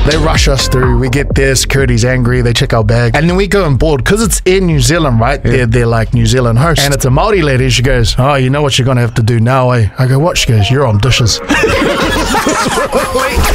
They rush us through. We get there, security's angry, they check our bag, and then we go on board because it's in New Zealand, right? They're like New Zealand hosts, and it's a Māori lady. She goes, "Oh, you know what you're gonna have to do now, eh?" I go, "What?" She goes, "You're on dishes."